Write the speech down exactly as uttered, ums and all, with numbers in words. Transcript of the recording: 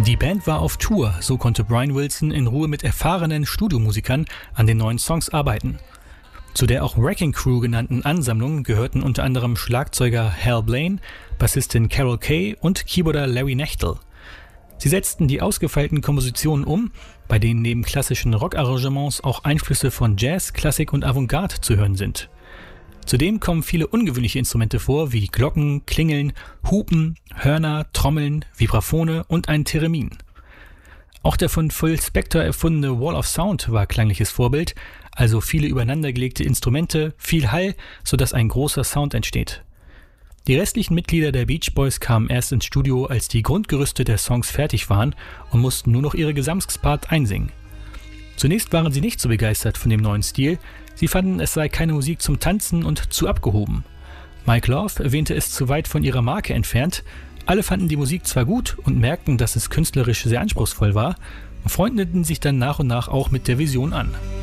Die Band war auf Tour, so konnte Brian Wilson in Ruhe mit erfahrenen Studiomusikern an den neuen Songs arbeiten. Zu der auch Wrecking Crew genannten Ansammlung gehörten unter anderem Schlagzeuger Hal Blaine, Bassistin Carol Kay und Keyboarder Larry Knechtel. Sie setzten die ausgefeilten Kompositionen um, bei denen neben klassischen Rockarrangements auch Einflüsse von Jazz, Klassik und Avantgarde zu hören sind. Zudem kommen viele ungewöhnliche Instrumente vor, wie Glocken, Klingeln, Hupen, Hörner, Trommeln, Vibraphone und ein Theremin. Auch der von Phil Spector erfundene Wall of Sound war klangliches Vorbild, also viele übereinandergelegte Instrumente, viel Hall, sodass ein großer Sound entsteht. Die restlichen Mitglieder der Beach Boys kamen erst ins Studio, als die Grundgerüste der Songs fertig waren und mussten nur noch ihre Gesamtpart einsingen. Zunächst waren sie nicht so begeistert von dem neuen Stil, sie fanden, es sei keine Musik zum Tanzen und zu abgehoben. Mike Love erwähnte es zu weit von ihrer Marke entfernt, alle fanden die Musik zwar gut und merkten, dass es künstlerisch sehr anspruchsvoll war, und freundeten sich dann nach und nach auch mit der Vision an.